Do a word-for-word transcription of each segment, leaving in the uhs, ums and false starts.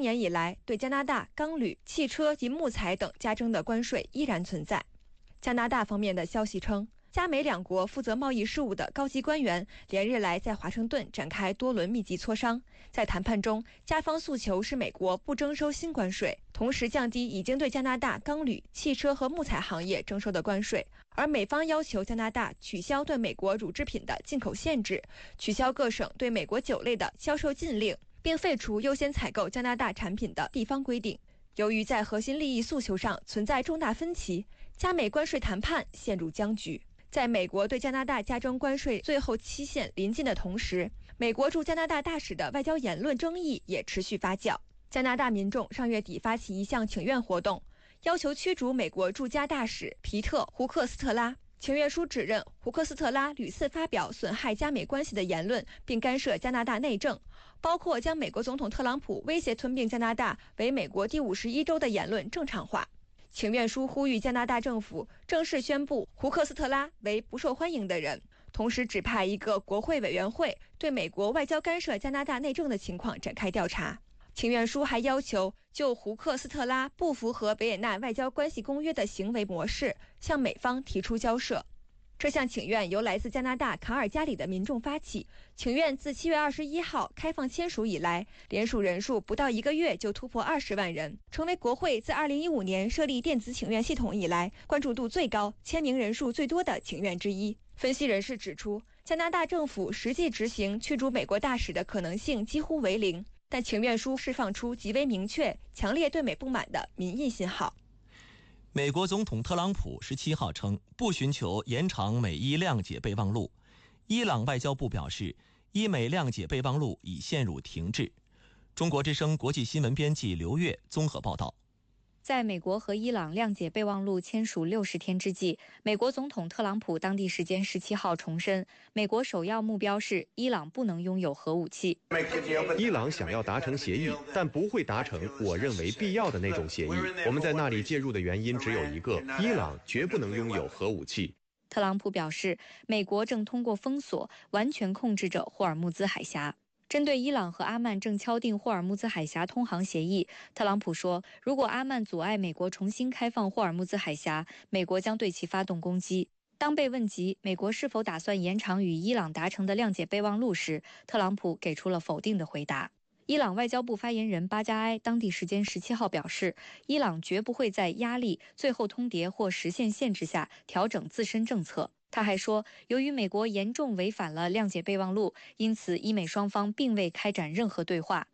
年以来对加拿大钢铝、汽车及木材等加征的关税依然存在。加拿大方面的消息称，加美两国负责贸易事务的高级官员连日来在华盛顿展开多轮密集磋商。在谈判中，加方诉求是美国不征收新关税，同时降低已经对加拿大钢铝、汽车和木材行业征收的关税，而美方要求加拿大取消对美国乳制品的进口限制，取消各省对美国酒类的销售禁令，并废除优先采购加拿大产品的地方规定。由于在核心利益诉求上存在重大分歧，加美关税谈判陷入僵局。在美国对加拿大加征关税最后期限临近的同时，美国驻加拿大大使的外交言论争议也持续发酵。加拿大民众上月底发起一项请愿活动，要求驱逐美国驻加大使皮特·胡克斯特拉。请愿书指认胡克斯特拉屡次发表损害加美关系的言论，并干涉加拿大内政，包括将美国总统特朗普威胁吞并加拿大为美国第五十一州的言论正常化。请愿书呼吁加拿大政府正式宣布胡克斯特拉为不受欢迎的人，同时指派一个国会委员会对美国外交干涉加拿大内政的情况展开调查。请愿书还要求就胡克斯特拉不符合维也纳外交关系公约的行为模式向美方提出交涉。这项请愿由来自加拿大卡尔加里的民众发起，请愿自七月二十一号开放签署以来，联署人数不到一个月就突破二十万人，成为国会自二零一五年设立电子请愿系统以来关注度最高、签名人数最多的请愿之一。分析人士指出，加拿大政府实际执行驱逐美国大使的可能性几乎为零，但请愿书释放出极为明确、强烈对美不满的民意信号。 美国总统特朗普十七号称不寻求延长美伊谅解备忘录。伊朗外交部表示，伊美谅解备忘录已陷入停滞。中国之声国际新闻编辑刘越综合报道。 在美国和伊朗谅解备忘录签署六十天之际，美国总统特朗普当地时间十七号重申，美国首要目标是伊朗不能拥有核武器。 伊朗想要达成协议，但不会达成我认为必要的那种协议。我们在那里介入的原因只有一个：伊朗绝不能拥有核武器。 特朗普表示，美国正通过封锁完全控制着霍尔木兹海峡。针对伊朗和阿曼正敲定霍尔木兹海峡通航协议，特朗普说，如果阿曼阻碍美国重新开放霍尔木兹海峡，美国将对其发动攻击。当被问及美国是否打算延长与伊朗达成的谅解备忘录时，特朗普给出了否定的回答。伊朗外交部发言人巴加埃当地时间十七号表示，伊朗绝不会在压力、最后通牒或实现限制下调整自身政策。他还说，由于美国严重违反了谅解备忘录，因此伊美双方并未开展任何对话。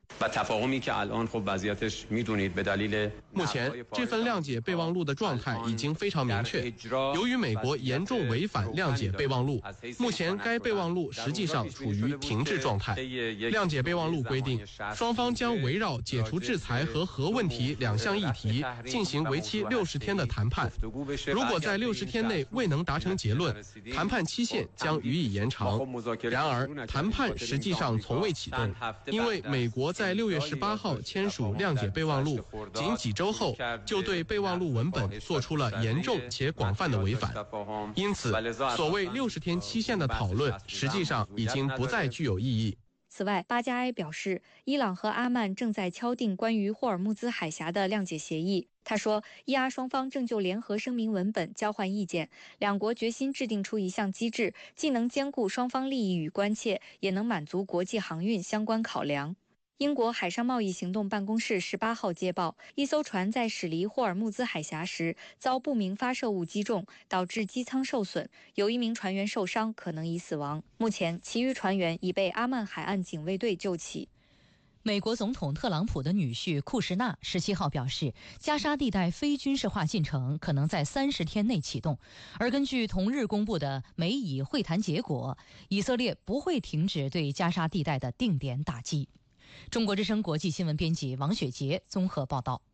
目前这份谅解备忘录的状态已经非常明确，由于美国严重违反谅解备忘录，目前该备忘录实际上处于停滞状态。谅解备忘录规定，双方将围绕解除制裁和核问题两项议题进行为期六十天的谈判。如果在六十天内未能达成结论，谈判期限将予以延长。然而，谈判实际上从未启动，因为美国在六月十八号签署谅解备忘录，仅几周后就对备忘录文本做出了严重且广泛的违反。因此，所谓六十天期限的讨论实际上已经不再具有意义。 此外，巴加埃表示，伊朗和阿曼正在敲定关于霍尔木兹海峡的谅解协议。他说，伊阿双方正就联合声明文本交换意见，两国决心制定出一项机制，既能兼顾双方利益与关切，也能满足国际航运相关考量。英国海上贸易行动办公室十八号接报，一艘船在驶离霍尔木兹海峡时遭不明发射物击中，导致机舱受损，有一名船员受伤，可能已死亡。目前，其余船员已被阿曼海岸警卫队救起。 美国总统特朗普的女婿库什纳十七号表示，加沙地带非军事化进程可能在三十天内启动，而根据同日公布的美以会谈结果，以色列不会停止对加沙地带的定点打击。中国之声国际新闻编辑王雪杰综合报道。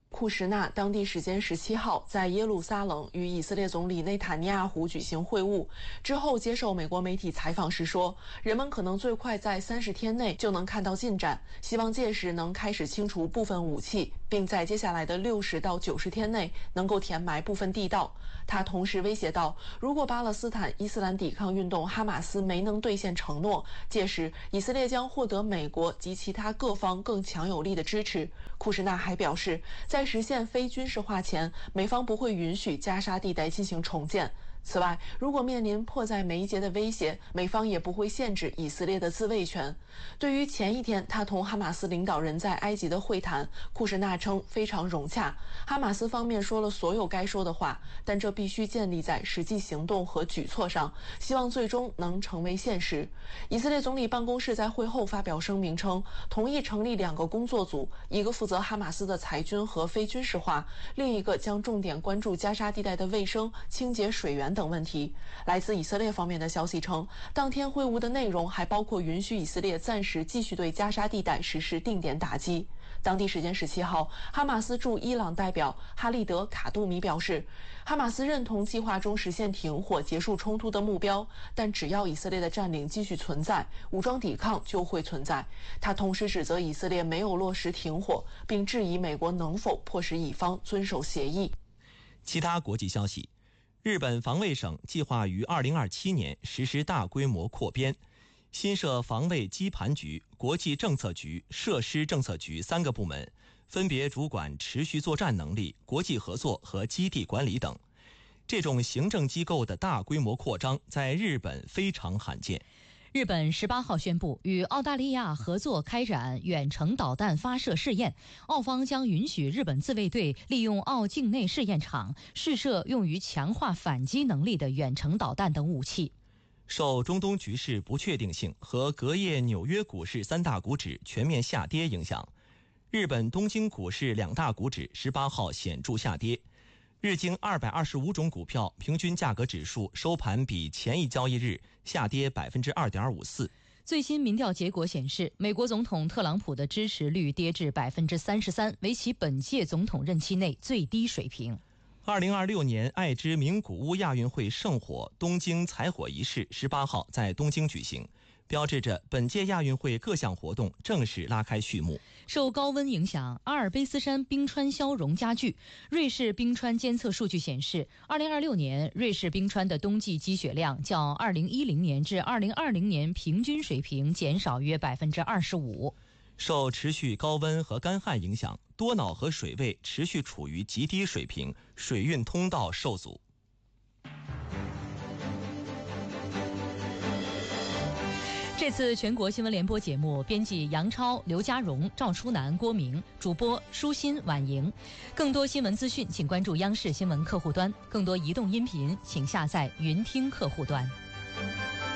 库什纳当地时间十七号在耶路撒冷与以色列总理内塔尼亚胡举行会晤之后，接受美国媒体采访时说，人们可能最快在三十天内就能看到进展，希望届时能开始清除部分武器，并在接下来的六十到九十天内能够填埋部分地道。他同时威胁到，如果巴勒斯坦伊斯兰抵抗运动哈马斯没能兑现承诺，届时以色列将获得美国及其他各方更强有力的支持。库什纳还表示，在实现非军事化前，美方不会允许加沙地带进行重建。此外，如果面临迫在眉睫的威胁，美方也不会限制以色列的自卫权。对于前一天他同哈马斯领导人在埃及的会谈，库什纳称非常融洽，哈马斯方面说了所有该说的话，但这必须建立在实际行动和举措上，希望最终能成为现实。以色列总理办公室在会后发表声明称，同意成立两个工作组，一个负责哈马斯的裁军和非军事化，另一个将重点关注加沙地带的卫生、清洁水源等问题。来自以色列方面的消息称，当天会晤的内容还包括允许以色列暂时继续对加沙地带实施定点打击。当地时间十七号，哈马斯驻伊朗代表哈利德·卡杜米表示，哈马斯认同计划中实现停火、结束冲突的目标，但只要以色列的占领继续存在，武装抵抗就会存在。他同时指责以色列没有落实停火，并质疑美国能否迫使以方遵守协议。 其他国际消息，日本防卫省计划于二零二七年实施大规模扩编，新设防卫基盘局、国际政策局、设施政策局三个部门，分别主管持续作战能力、国际合作和基地管理等。这种行政机构的大规模扩张在日本非常罕见。 日本十八号宣布与澳大利亚合作开展远程导弹发射试验，澳方将允许日本自卫队利用澳境内试验场试射用于强化反击能力的远程导弹等武器。 受中东局势不确定性和隔夜纽约股市三大股指全面下跌影响，日本东京股市两大股指十八号显著下跌，日经二百二十五种股票平均价格指数收盘比前一交易日下跌百分之二点五四。 最新民调结果显示，美国总统特朗普的支持率跌至百分之三十三，为其本届总统任期内最低水平。 二零二六年爱知名古屋亚运会圣火东京采火仪式十八号在东京举行，标志着本届亚运会各项活动正式拉开序幕。 受高温影响，阿尔卑斯山冰川消融加剧。瑞士冰川监测数据显示，二零二六年瑞士冰川的冬季积雪量较二零一零年至二零二零年平均水平减少约百分之二十五。 受持续高温和干旱影响，多瑙河水位持续处于极低水平，水运通道受阻。 这次全国新闻联播节目编辑杨超、刘家荣、赵初南、郭明，主播舒心、婉莹。更多新闻资讯，请关注央视新闻客户端；更多移动音频，请下载云听客户端。